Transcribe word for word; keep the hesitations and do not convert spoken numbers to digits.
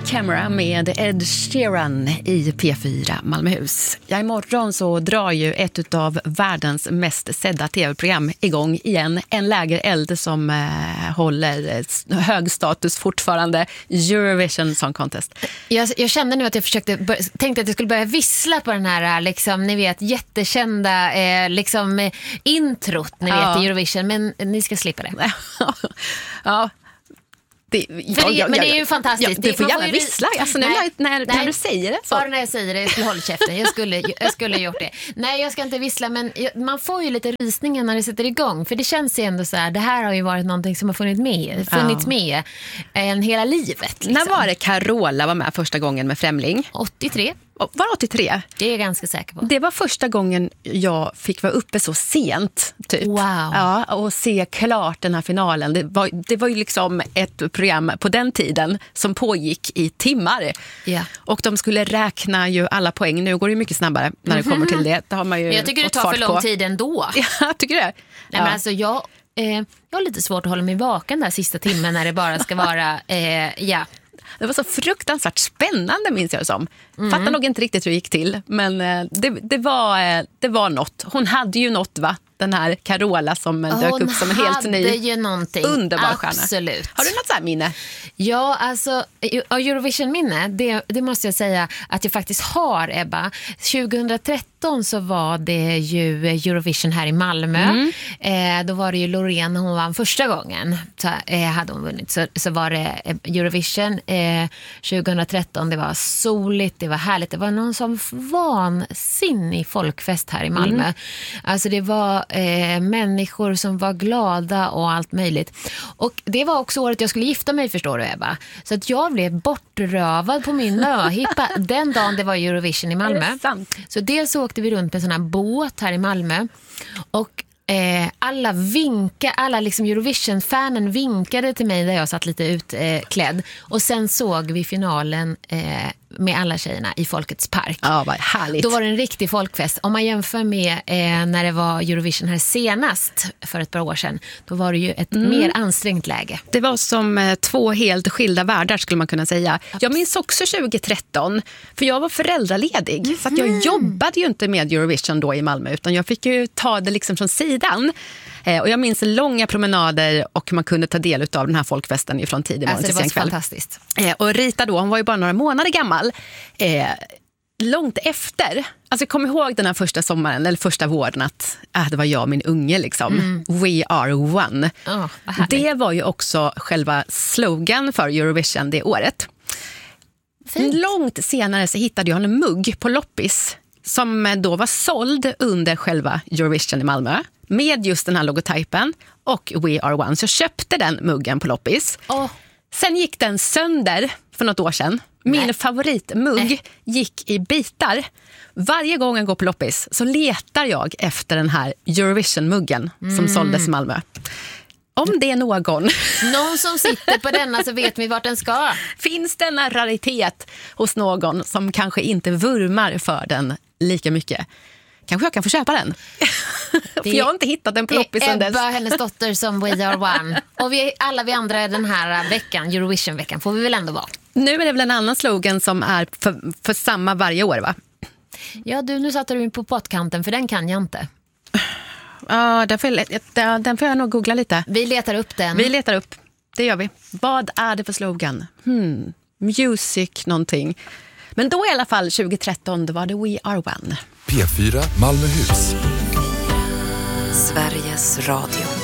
Camera med Ed Sheeran i P fyra Malmöhus. Ja, imorgon så drar ju ett av världens mest sedda tv-program igång igen. En lägereld som eh, håller hög status fortfarande. Eurovision Song Contest. Jag, jag kände nu att jag försökte bör, tänkte att jag skulle börja vissla på den här liksom, ni vet, jättekända eh, liksom, eh, introt ni ja. vet, i Eurovision. Men ni ska slippa det. Ja. Det, det, jag, men det är ju fantastiskt. Ja, du får gärna vissla. Alltså, nu när, när, när du säger det. Så. Bara när jag säger det, jag skulle hålla käften. Jag skulle, jag skulle gjort det. Nej, jag ska inte vissla, men jag, man får ju lite rysningar när det sätter igång. För det känns ju ändå så här, det här har ju varit någonting som har funnits med, funnits ja. med en hela livet. Liksom. När var det Carola var med första gången med Främling? åttiotre. Var åttiotre? Det är jag ganska säker på. Det var första gången jag fick vara uppe så sent, typ. Wow. Ja, och se klart den här finalen. Det var, det var ju liksom ett program på den tiden som pågick i timmar. Yeah. Och de skulle räkna ju alla poäng. Nu går det mycket snabbare när det mm-hmm. kommer till det. Det har man ju. Jag tycker det tar för lång på. tid ändå. Ja, tycker du det? Nej, ja. men alltså jag, eh, jag har lite svårt att hålla mig vaken där sista timmen när det bara ska vara, eh, ja... Det var så fruktansvärt spännande, minns jag det som. Mm. Fattar nog inte riktigt hur det gick till. Men det, det, var, det var något. Hon hade ju något, va? Den här Carola som hon dök upp som en helt ny ju någonting. Underbar stjärna. Absolut. Har du något så här minne? Ja, alltså Eurovision-minne, det, det måste jag säga att jag faktiskt har, Ebba. tjugohundratretton så var det ju Eurovision här i Malmö. Mm. Eh, då var det ju Loreen, hon vann första gången. Så eh, hade hon vunnit. Så, så var det Eurovision eh, tjugohundratretton. Det var soligt, det var härligt. Det var någon som vansinnig folkfest här i Malmö. Mm. Alltså det var eh, människor som var glada och allt möjligt. Och det var också året jag skulle gifta mig, förstår du, Ebba. Så att jag blev bortrövad på min möhippa den dagen det var Eurovision i Malmö. Så dels åkte vi runt med en sån här båt här i Malmö. Och Eh, alla vinka, alla liksom Eurovision-fanen vinkade till mig där jag satt lite utklädd. Eh, och sen såg vi finalen eh, med alla tjejerna i Folkets park. Ja, vad härligt. Då var det en riktig folkfest. Om man jämför med eh, när det var Eurovision här senast för ett par år sedan, då var det ju ett mm. mer ansträngt läge. Det var som eh, två helt skilda världar, skulle man kunna säga. Jag minns också tjugohundratretton, för jag var föräldraledig. Mm. Så att jag jobbade ju inte med Eurovision då i Malmö, utan jag fick ju ta det liksom från sidan. Eh, och jag minns långa promenader och man kunde ta del av den här folkfesten ifrån tidig morgon alltså, till sen kväll. Fantastiskt. Eh, och Rita då, hon var ju bara några månader gammal. Eh, långt efter, alltså jag kommer ihåg den här första sommaren eller första våren att äh, det var jag och min unge liksom. Mm. We are one. Oh, det var ju också själva slogan för Eurovision det året. Fint. Långt senare så hittade jag en mugg på loppis som då var såld under själva Eurovision i Malmö med just den här logotypen och We Are One. Så jag köpte den muggen på loppis. Oh. Sen gick den sönder för något år sedan. Min Nej. favoritmugg Nej. gick i bitar. Varje gång jag går på loppis så letar jag efter den här Eurovision-muggen mm. som såldes i Malmö. Om det är någon. Någon som sitter på denna så vet vi vart den ska. Finns denna raritet hos någon som kanske inte vurmar för den lika mycket? Kanske jag kan få köpa den. För jag har inte hittat den på loppisen dess. Ebba, hennes dotter som We Are One. Och vi, alla vi andra den här veckan, Eurovision-veckan, får vi väl ändå vara. Nu är det väl en annan slogan som är för, för samma varje år, va? Ja, du, nu satte du in på pottkanten, för den kan jag inte. Ja, den får jag, den får jag nog googla lite. Vi letar upp den. Vi letar upp, det gör vi. Vad är det för slogan? Hmm, music någonting. Men då i alla fall tjugohundratretton, då var det We Are One. P fyra Malmöhus. Sveriges Radio.